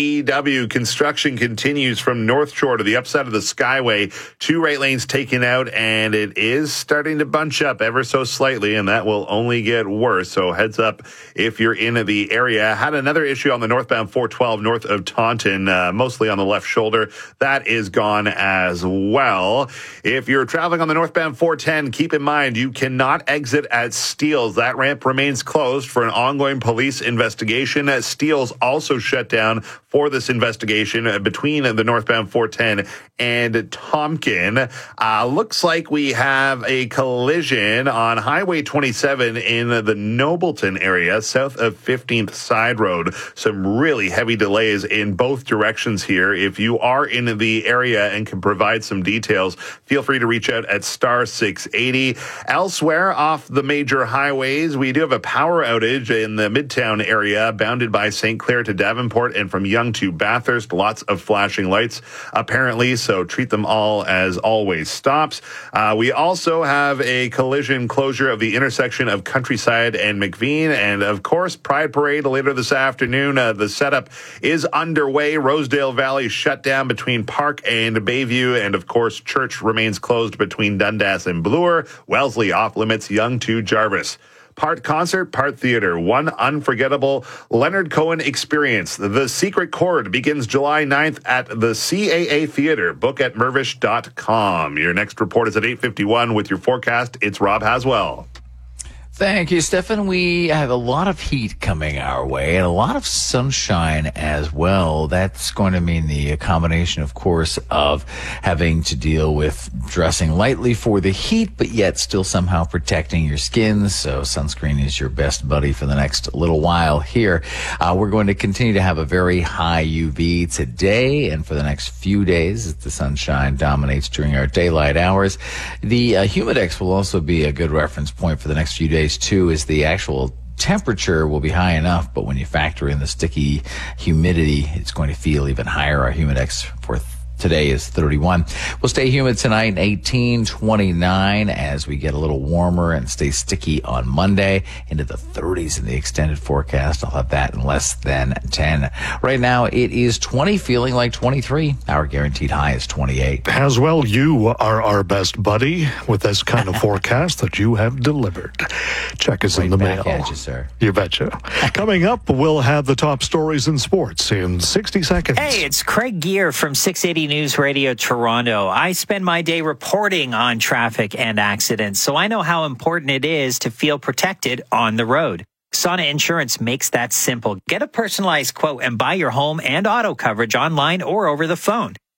QEW construction continues from North Shore to the upside of the Skyway. 2 right lanes taken out, and it is starting to bunch up ever so slightly, and that will only get worse. So heads up if you're in the area. Had another issue on the northbound 412 north of Taunton, mostly on the left shoulder. That is gone as well. If you're traveling on the northbound 410, keep in mind you cannot exit at Steeles. That ramp remains closed for an ongoing police investigation. Steeles also shut down for this investigation between the northbound 410 and Tompkin. Looks like we have a collision on Highway 27 in the Nobleton area, south of 15th Side Road. Some really heavy delays in both directions here. If you are in the area and can provide some details, feel free to reach out at star 680. Elsewhere off the major highways, we do have a power outage in the Midtown area, bounded by St. Clair to Davenport and from Yonge to Bathurst. Lots of flashing lights, apparently, so treat them all as always stops. We also have a collision closure of the intersection of Countryside and McVean, and of course, Pride Parade later this afternoon. The setup is underway. Rosedale Valley shut down between Park and Bayview, and of course, Church remains closed between Dundas and Bloor. Wellesley off limits, Yonge to Jarvis. Part concert, part theater. One unforgettable Leonard Cohen experience. The Secret Chord begins July 9th at the CAA Theater. Book at Mirvish.com. Your next report is at 8:51 with your forecast. It's Rob Haswell. Thank you, Stefan. We have a lot of heat coming our way and a lot of sunshine as well. That's going to mean the combination, of course, of having to deal with dressing lightly for the heat, but yet still somehow protecting your skin. So sunscreen is your best buddy for the next little while here. We're going to continue to have a very high UV today and for the next few days as the sunshine dominates during our daylight hours. The Humidex will also be a good reference point for the next few days too, as the actual temperature will be high enough, but when you factor in the sticky humidity, it's going to feel even higher. Our Humidex for today is 31. We'll stay humid tonight, 18, 29, as we get a little warmer and stay sticky on Monday into the 30s in the extended forecast. I'll have that in less than 10. Right now, it is 20, feeling like 23. Our guaranteed high is 28. As well, you are our best buddy with this kind of forecast that you have delivered. Check us in the mail. At you, sir. You betcha. Coming up, we'll have the top stories in sports in 60 seconds. Hey, it's Craig Gear from 680 News Radio Toronto. I spend my day reporting on traffic and accidents, so I know how important it is to feel protected on the road. Sana Insurance makes that simple. Get a personalized quote and buy your home and auto coverage online or over the phone.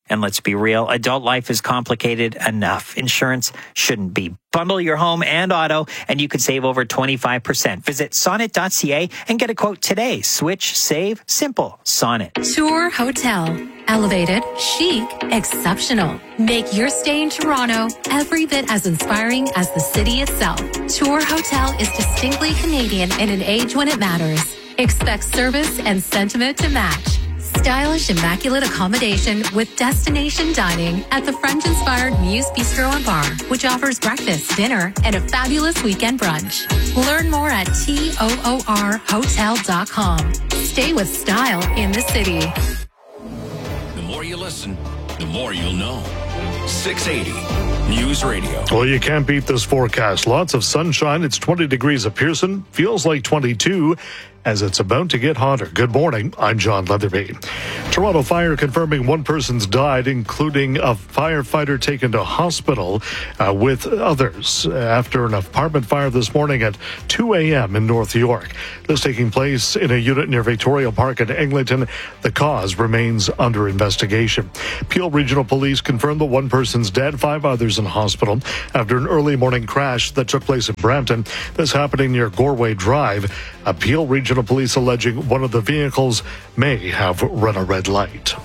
And let's be real, adult life is complicated enough. Insurance shouldn't be. Bundle your home and auto, and you could save over 25%. Visit sonnet.ca and get a quote today. Switch, save, simple. Sonnet. Tour Hotel. Elevated, chic, exceptional. Make your stay in Toronto every bit as inspiring as the city itself. Tour Hotel is distinctly Canadian in an age when it matters. Expect service and sentiment to match. Stylish, immaculate accommodation with destination dining at the French-inspired Muse Bistro and Bar, which offers breakfast, dinner, and a fabulous weekend brunch. Learn more at toorhotel.com. Stay with style in the city. The more you listen, the more you'll know. 680 News Radio. Well, you can't beat this forecast. Lots of sunshine. It's 20 degrees at Pearson. Feels like 22 as it's about to get hotter. Good morning. I'm John Leatherby. Toronto Fire confirming one person's died, including a firefighter taken to hospital with others after an apartment fire this morning at 2 a.m. in North York. This taking place in a unit near Victoria Park in Eglinton. The cause remains under investigation. Peel Regional Police confirmed that one person's dead, 5 others in hospital after an early morning crash that took place in Brampton. This happening near Goreway Drive. Peel Regional Police alleging one of the vehicles may have run a red light.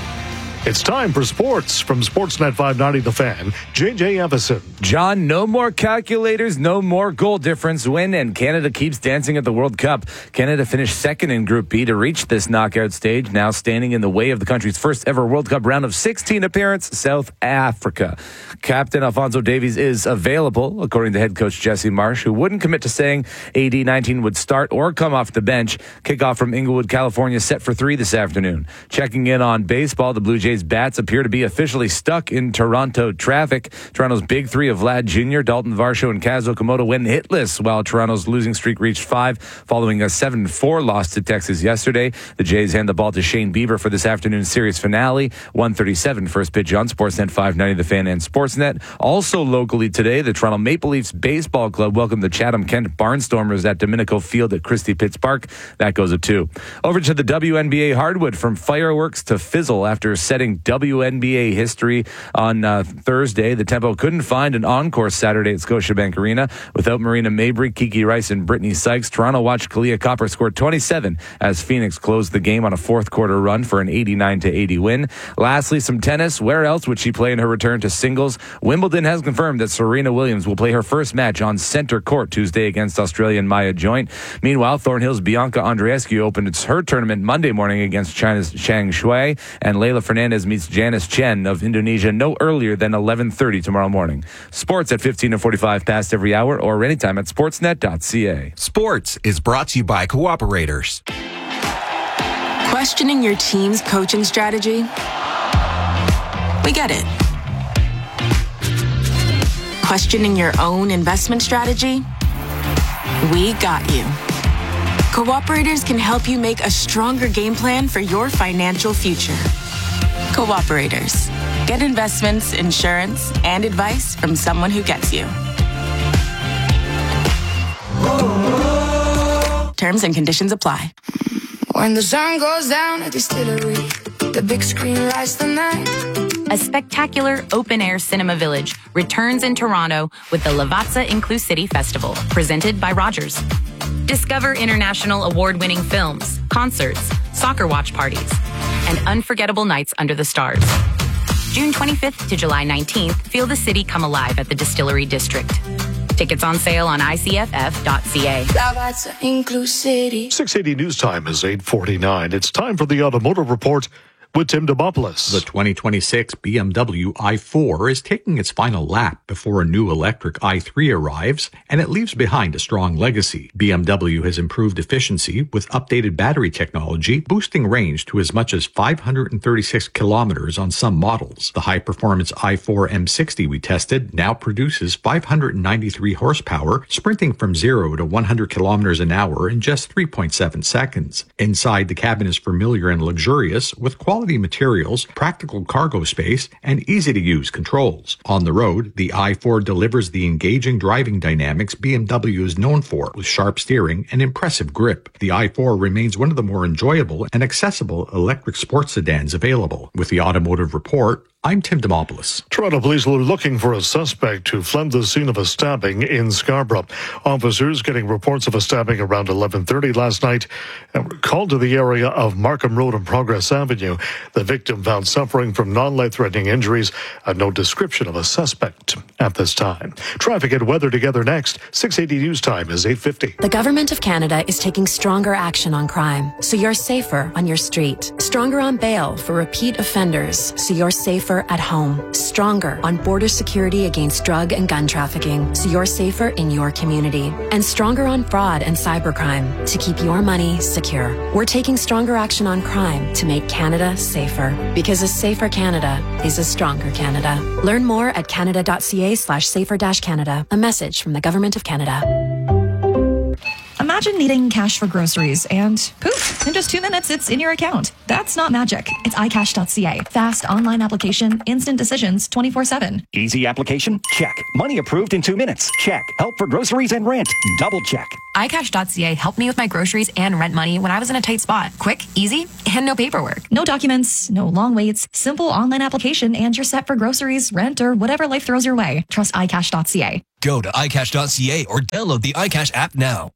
It's time for sports from Sportsnet 590 The Fan. JJ Everson. John, no more calculators, no more goal difference win, and Canada keeps dancing at the World Cup. Canada finished second in Group B to reach this knockout stage, now standing in the way of the country's first ever World Cup round of 16 appearance, South Africa. Captain Alphonso Davies is available, according to head coach Jesse Marsh, who wouldn't commit to saying AD19 would start or come off the bench. Kickoff from Inglewood, California, set for 3 this afternoon. Checking in on baseball, the Blue Jays bats appear to be officially stuck in Toronto traffic. Toronto's big three of Vlad Jr., Dalton Varsho, and Kazuo Komodo went hitless, while Toronto's losing streak reached 5 following a 7-4 loss to Texas yesterday. The Jays hand the ball to Shane Bieber for this afternoon's series finale. 1:37 first pitch on Sportsnet 590 The Fan and Sportsnet. Also locally today, the Toronto Maple Leafs Baseball Club welcomed the Chatham-Kent Barnstormers at Domenico Field at Christie Pitts Park. That goes at 2. Over to the WNBA hardwood, from fireworks to fizzle after setting WNBA history on Thursday. The Tempo couldn't find an encore Saturday at Scotiabank Arena. Without Marina Mabry, Kiki Rice, and Brittany Sykes, Toronto watched Kalia Copper score 27 as Phoenix closed the game on a fourth quarter run for an 89-80 win. Lastly, some tennis. Where else would she play in her return to singles? Wimbledon has confirmed that Serena Williams will play her first match on center court Tuesday against Australian Maya Joint. Meanwhile, Thornhill's Bianca Andreescu opened her tournament Monday morning against China's Zhang Shui, and Leyla Fernandez meets Janice Chen of Indonesia no earlier than 11:30 tomorrow morning. Sports at 15:45 past every hour or anytime at sportsnet.ca. Sports is brought to you by Cooperators. Questioning your team's coaching strategy? We get it. Questioning your own investment strategy? We got you. Cooperators can help you make a stronger game plan for your financial future. Cooperators. Get investments, insurance, and advice from someone who gets you. Terms and conditions apply. When the sun goes down at the distillery, the big screen lights the night. A spectacular open-air cinema village returns in Toronto with the Lavazza Inclusivity Festival, presented by Rogers. Discover international award-winning films, concerts, soccer watch parties, and unforgettable nights under the stars. June 25th to July 19th, feel the city come alive at the Distillery District. Tickets on sale on icff.ca. 680 News Time is 8:49. It's time for the Automotive Report with Tim Demopoulos. The 2026 BMW i4 is taking its final lap before a new electric i3 arrives, and it leaves behind a strong legacy. BMW has improved efficiency with updated battery technology, boosting range to as much as 536 kilometers on some models. The high-performance i4 M60 we tested now produces 593 horsepower, sprinting from 0 to 100 kilometers an hour in just 3.7 seconds. Inside, the cabin is familiar and luxurious, with quality quality materials, practical cargo space, and easy-to-use controls. On the road, the i4 delivers the engaging driving dynamics BMW is known for, with sharp steering and impressive grip. The i4 remains one of the more enjoyable and accessible electric sports sedans available. With the Automotive Report, I'm Tim Demopoulos. Toronto police were looking for a suspect who fled the scene of a stabbing in Scarborough. Officers getting reports of a stabbing around 11:30 last night and were called to the area of Markham Road and Progress Avenue. The victim found suffering from non-life-threatening injuries and no description of a suspect at this time. Traffic and weather together next. 680 News Time is 8:50. The Government of Canada is taking stronger action on crime, so you're safer on your street. Stronger on bail for repeat offenders, so you're safer at home. Stronger on border security against drug and gun trafficking, so you're safer in your community. And stronger on fraud and cybercrime to keep your money secure. We're taking stronger action on crime to make Canada safer, because a safer Canada is a stronger Canada. Learn more at canada.ca/safer-canada. A message from the Government of Canada. Imagine needing cash for groceries and poof, in just 2 minutes, it's in your account. That's not magic. It's iCash.ca. Fast online application, instant decisions, 24/7. Easy application? Check. Money approved in 2 minutes? Check. Help for groceries and rent? Double check. iCash.ca helped me with my groceries and rent money when I was in a tight spot. Quick, easy, and no paperwork. No documents, no long waits, simple online application, and you're set for groceries, rent, or whatever life throws your way. Trust iCash.ca. Go to iCash.ca or download the iCash app now.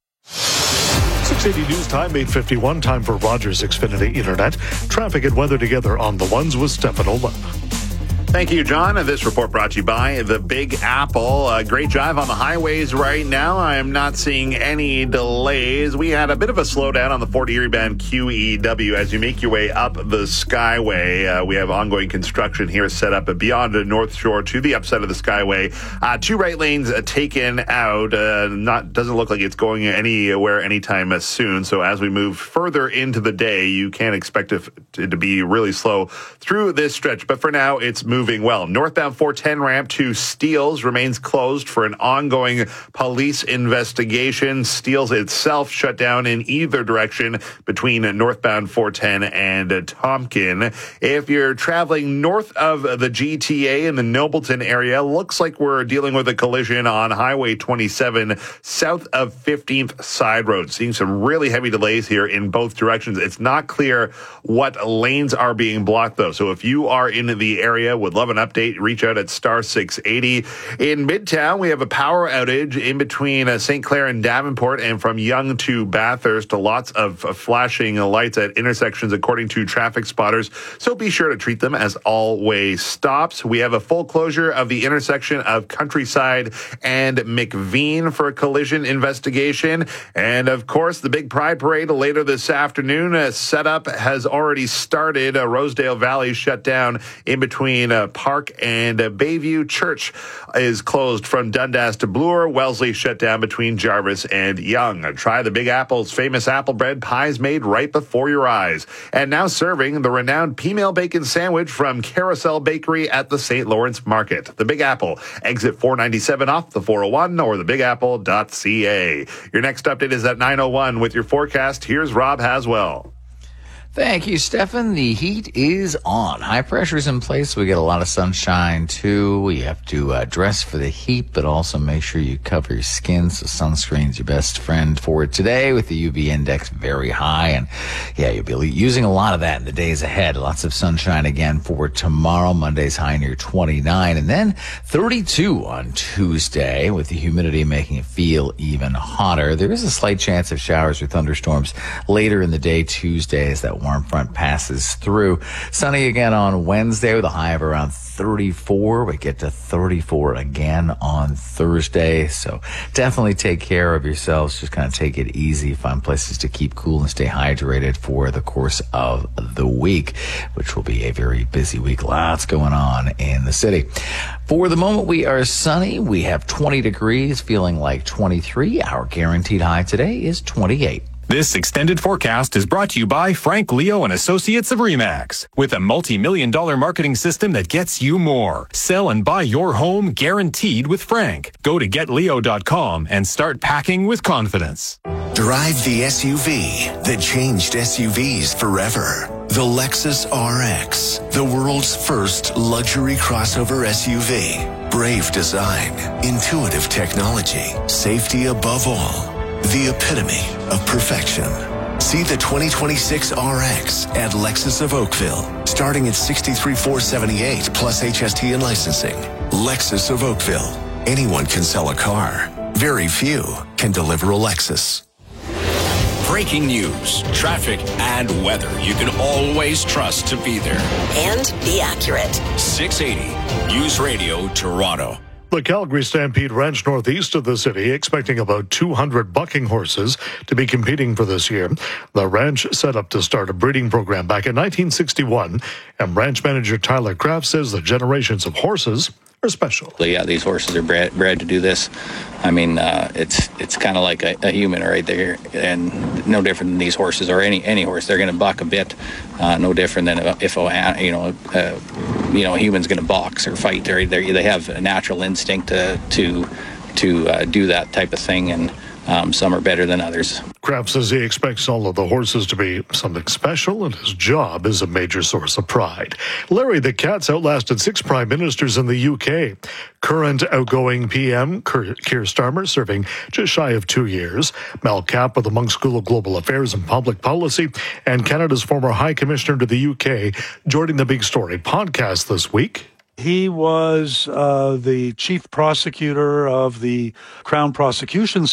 680 News Time, 8:51. Time for Rogers Xfinity Internet. Traffic and weather together on the ones with Stefan Olaf. Thank you, John. And this report brought to you by the Big Apple. Great drive on the highways right now. I am not seeing any delays. We had a bit of a slowdown on the Fort Erie Band QEW as you make your way up the Skyway. We have ongoing construction here set up beyond the North Shore to the upside of the Skyway. 2 right lanes taken out. Doesn't look like it's going anywhere anytime soon. So as we move further into the day, you can expect it to be really slow through this stretch. But for now, it's moving well. Northbound 410 ramp to Steeles remains closed for an ongoing police investigation. Steeles itself shut down in either direction between northbound 410 and Tompkin. If you're traveling north of the GTA in the Nobleton area, looks like we're dealing with a collision on Highway 27 south of 15th Side Road. Seeing some really heavy delays here in both directions. It's not clear what lanes are being blocked, though. So if you are in the area, would love an update, reach out at star 680. In Midtown, we have a power outage in between St. Clair and Davenport and from Yonge to Bathurst. Lots of flashing lights at intersections according to traffic spotters. So be sure to treat them as all-way stops. We have a full closure of the intersection of Countryside and McVean for a collision investigation. And of course, the big Pride Parade later this afternoon. Setup has already started. Rosedale Valley shut down in between Park and Bayview. Church is closed from Dundas to Bloor. Wellesley shut down between Jarvis and Yonge. Try the Big Apple's famous apple bread pies made right before your eyes. And now serving the renowned P-Mail Bacon Sandwich from Carousel Bakery at the St. Lawrence Market. The Big Apple, exit 497 off the 401 or thebigapple.ca. Your next update is at 9:01 with your forecast. Here's Rob Haswell. Thank you, Stefan. The heat is on. High pressure is in place. We get a lot of sunshine, too. You have to dress for the heat, but also make sure you cover your skin. So sunscreen's your best friend for it today with the UV index very high. And, yeah, you'll be using a lot of that in the days ahead. Lots of sunshine again for tomorrow. Monday's high near 29. And then 32 on Tuesday with the humidity making it feel even hotter. There is a slight chance of showers or thunderstorms later in the day Tuesday as that warm front passes through. Sunny again on Wednesday with a high of around 34. We get to 34 again on Thursday. So definitely take care of yourselves. Just kind of take it easy. Find places to keep cool and stay hydrated for the course of the week, which will be a very busy week. Lots going on in the city. For the moment, we are sunny. We have 20 degrees, feeling like 23. Our guaranteed high today is 28. This extended forecast is brought to you by Frank Leo and Associates of RE/MAX. With a multi-million-dollar marketing system that gets you more. Sell and buy your home guaranteed with Frank. Go to getleo.com and start packing with confidence. Drive the SUV that changed SUVs forever. The Lexus RX, the world's first luxury crossover SUV. Brave design, intuitive technology, safety above all. The epitome of perfection. See the 2026 RX at Lexus of Oakville, starting at $63,478 plus HST and licensing. Lexus of Oakville. Anyone can sell a car. Very few can deliver a Lexus. Breaking news, traffic, and weather you can always trust to be there. And be accurate. 680 News Radio Toronto. The Calgary Stampede Ranch northeast of the city expecting about 200 bucking horses to be competing for this year. The ranch set up to start a breeding program back in 1961, and ranch manager Tyler Kraft says the generations of horses are special. Yeah, these horses are bred to do this. I mean, it's kind of like a human right there, and no different than these horses or any horse. They're going to buck a bit, no different than if a human's going to box or fight. They have a natural instinct to do that type of thing, and some are better than others. Kraft says he expects all of the horses to be something special, and his job is a major source of pride. Larry the Cat's outlasted 6 prime ministers in the UK. Current outgoing PM Keir Starmer serving just shy of 2 years. Mel Kapp of the Monk School of Global Affairs and Public Policy, and Canada's former High Commissioner to the UK, joining the Big Story podcast this week. He was the chief prosecutor of the Crown Prosecution